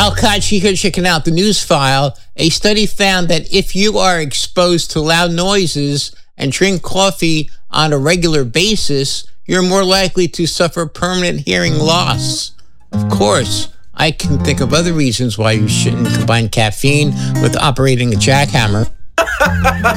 Alkachi here, checking out the news file. A study found that if you are exposed to loud noises and drink coffee on a regular basis, you're more likely to suffer permanent hearing loss. Of course, I can think of other reasons why you shouldn't combine caffeine with operating a jackhammer.